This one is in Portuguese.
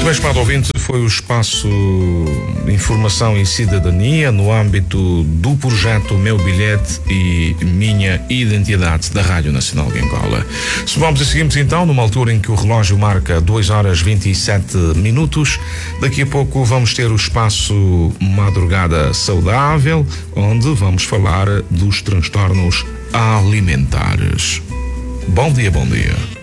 Muito bem, estimado ouvinte, foi o espaço Informação e Cidadania no âmbito do projeto Meu Bilhete e Minha Identidade da Rádio Nacional de Angola. Subamos e seguimos então numa altura em que o relógio marca 2h27. Daqui a pouco vamos ter o espaço Madrugada Saudável, onde vamos falar dos transtornos alimentares. Bom dia, bom dia.